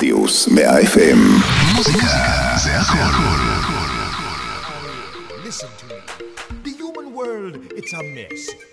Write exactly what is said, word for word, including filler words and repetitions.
רדיוס מאה אף אם. מוזיקה זה הכל. Listen to me. The human world, it's a mess.